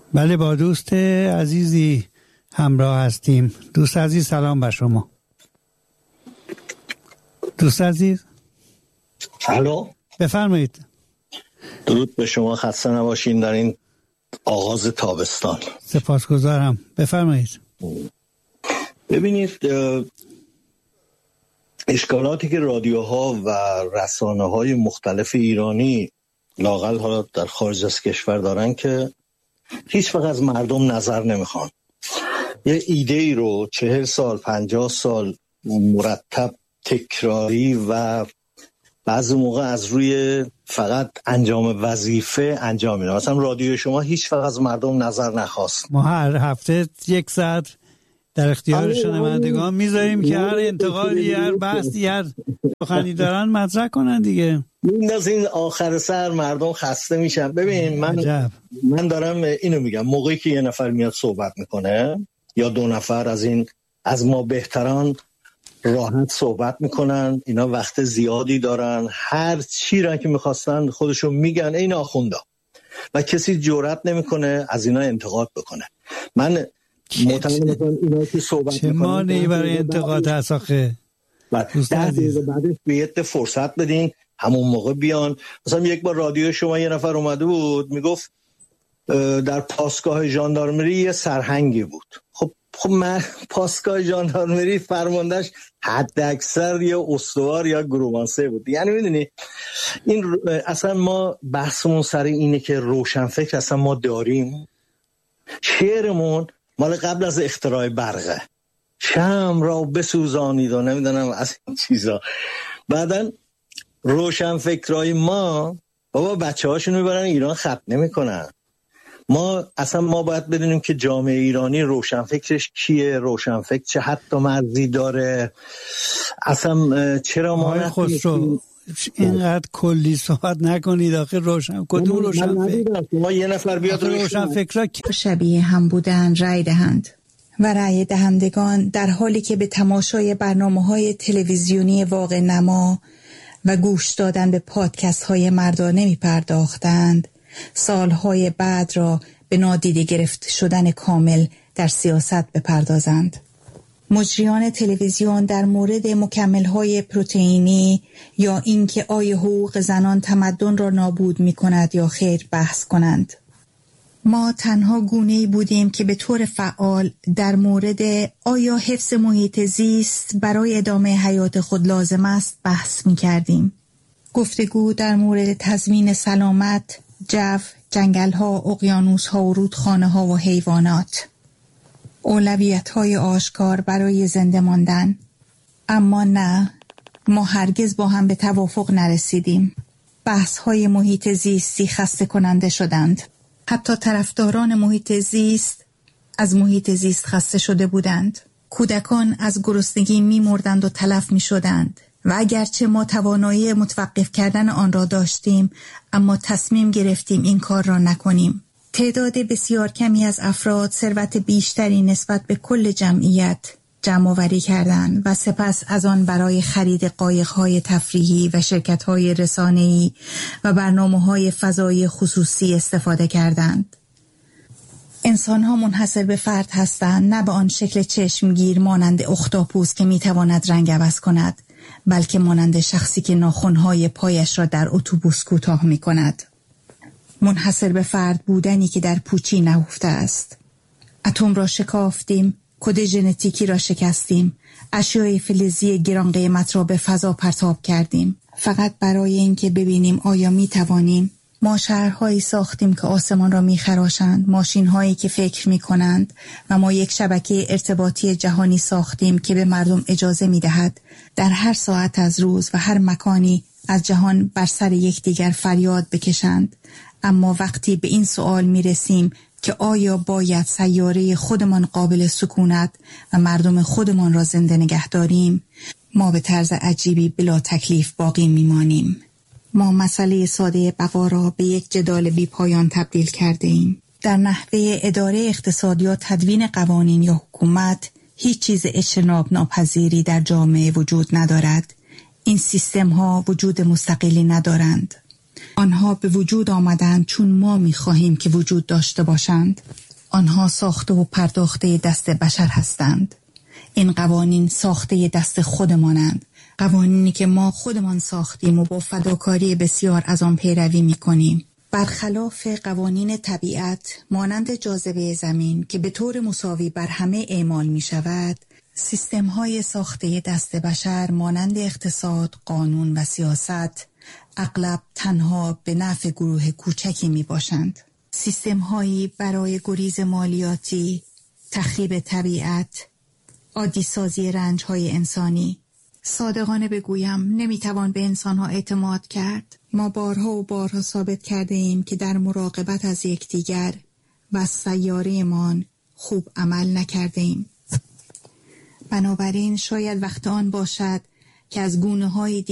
بله، با دوست عزیزی همراه هستیم. دوست عزیز سلام بر شما. دوست عزیز الو، بفرمایید. درود به شما، خسته نباشین در این آغاز تابستان. سپاسگزارم، بفرمایید. ببینید، اشکالاتی که رادیوها و رسانه‌های مختلف ایرانی لااقل حالا در خارج از کشور دارن که هیچ وقت از مردم نظر نمیخوان. یه ایده ای رو 40 سال 50 سال مرتب تکراری و بعضی موقع از روی فقط انجام وظیفه انجام میدن. مثلا رادیو شما هیچ وقت از مردم نظر نخواست. ما هر هفته 1 ساعت در اختیار شنوندگان میذاریم که هر انتقادی، هر بحثی، هر سخنی دارن مطرح کنن دیگه. از این آخر سر مردم خسته میشن. ببین من دارم اینو میگم، موقعی که یه نفر میاد صحبت میکنه یا 2 نفر از ما بهتران راحت صحبت میکنن، اینا وقت زیادی دارن، هر چی را که میخواستن خودشون میگن، این آخوندا، و کسی جرئت نمیکنه از اینا انتقاد بکنه. من مطمئنم اینا که صحبت چه مانعی برای انتقاد هست آخه؟ 10 دقیقه بعدش بیت فرصت بدین، همون موقع بیان. مثلا یک بار رادیو شما یه نفر اومده بود میگفت در پاسگاه ژاندارمری یه سرهنگی بود. خب من پاسگاه ژاندارمری فرماندهش حد اکثر یا استوار یا گروگانسه بود. یعنی میدونی این اصلا ما بحثمون سر اینه که روشنفکر اصلا ما داریم. شعرمون مال قبل از اختراع برقه، شمع را بسوزانید و نمیدونم از این چیزا. بعدن روشنفکرای ما بابا بچه هاشون میبرن ایران خط نمیکنن. ما باید بدونیم که جامعه ایرانی روشنفکرش کیه، روشنفکر چه حد و مرزی داره. اصلا چرا ما خسرو اینقدر کلی صحبت نکنید آخه. کدوم روشنفکر؟ ما یه نفر بیاد روشنفکرها شبیه هم بودن رای دهند و رای دهندگان در حالی که به تماشای برنامه‌های تلویزیونی واقع نما و گوش دادن به پادکست های مردانه می پرداختند، سالهای بعد را به نادیده گرفت شدن کامل در سیاست بپردازند. مجریان تلویزیون در مورد مکمل‌های پروتئینی یا اینکه آیا حقوق زنان تمدن را نابود می‌کند یا خیر بحث کنند. ما تنها گونه‌ای بودیم که به طور فعال در مورد آیا حفظ محیط زیست برای ادامه حیات خود لازم است بحث می‌کردیم. گفتگو در مورد تضمین سلامت، جو، جنگل‌ها، اقیانوس‌ها و رودخانه‌ها و حیوانات. اولویت‌های آشکار برای زنده ماندن. اما نه، ما هرگز با هم به توافق نرسیدیم. بحث‌های محیط زیستی خسته کننده شدند. حتی طرفداران محیط زیست از محیط زیست خسته شده بودند. کودکان از گرسنگی می‌مردند و تلف می‌شدند. و اگرچه ما توانایی متوقف کردن آن را داشتیم، اما تصمیم گرفتیم این کار را نکنیم. تعداد بسیار کمی از افراد ثروت بیشتری نسبت به کل جمعیت جمع‌آوری کردند و سپس از آن برای خرید قایق‌های تفریحی و شرکت‌های رسانه‌ای و برنامه‌های فضایی خصوصی استفاده کردند. انسان‌ها منحصر به فرد هستند، نه به آن شکل چشمگیر مانند اختاپوس که می‌تواند رنگ عوض کند، بلکه مانند شخصی که ناخن‌های پایش را در اتوبوس کوتاه می‌کند. منحصر به فرد بودنی که در پوچی نهفته است. اتم را شکافتیم، کد ژنتیکی را شکستیم، اشیای فلزی گران قیمت را به فضا پرتاب کردیم، فقط برای اینکه ببینیم آیا می‌توانیم. ما شهرهایی ساختیم که آسمان را می‌خراشند، ماشین‌هایی که فکر می‌کنند، و ما یک شبکه ارتباطی جهانی ساختیم که به مردم اجازه می‌دهد در هر ساعت از روز و هر مکانی از جهان بر سر یکدیگر فریاد بکشند. اما وقتی به این سوال می‌رسیم که آیا باید سیاره خودمان قابل سکونت و مردم خودمان را زنده نگه داریم، ما به طرز عجیبی بلا تکلیف باقی می‌مانیم. ما مسئله ساده بقا را به یک جدال بی پایان تبدیل کرده ایم. در نحوه اداره اقتصاد یا تدوین قوانین یا حکومت هیچ چیز اجتناب ناپذیری در جامعه وجود ندارد. این سیستم ها وجود مستقلی ندارند. آنها به وجود آمدند چون ما می‌خواهیم که وجود داشته باشند. آنها ساخته و پرداخته دست بشر هستند. این قوانین ساخته دست خودمانند. قوانینی که ما خودمان ساختیم و با فداکاری بسیار از آن پیروی می‌کنیم. برخلاف قوانین طبیعت مانند جاذبه زمین که به طور مساوی بر همه اعمال می‌شود، سیستم‌های ساخته دست بشر مانند اقتصاد، قانون و سیاست اغلب تنها به نفع گروه کوچکی میباشند. سیستم‌هایی برای گریز مالیاتی، تخریب طبیعت، عادی سازی رنج‌های انسانی. صادقانه بگویم نمیتوان به انسان‌ها اعتماد کرد. ما بارها و بارها ثابت کرده ایم که در مراقبت از یکدیگر و سیاره‌مان خوب عمل نکرده ایم. بنابراین شاید وقت آن باشد که از گونه‌های